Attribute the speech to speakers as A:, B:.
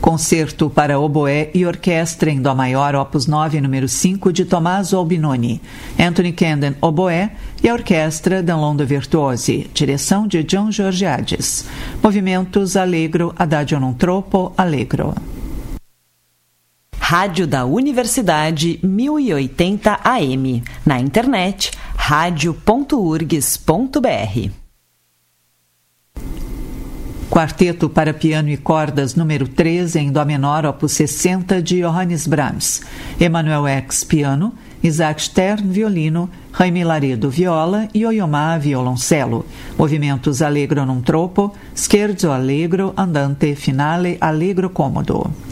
A: Concerto para oboé e orquestra em dó maior, opus 9, número 5, de Tommaso Albinoni. Anthony Camden, oboé, e a orquestra Danlondo Virtuosi, direção de John Georgiades. Movimentos Allegro, Adagio non troppo, Allegro.
B: Rádio da Universidade 1080 AM. Na internet, radio.urgs.br.
A: Quarteto para piano e cordas número 3 em dó menor, opus 60, de Johannes Brahms. Emanuel X, piano, Isaac Stern, violino, Jaime Laredo, viola e Oyomá, violoncelo. Movimentos Allegro non troppo, Scherzo allegro, andante finale, allegro cômodo.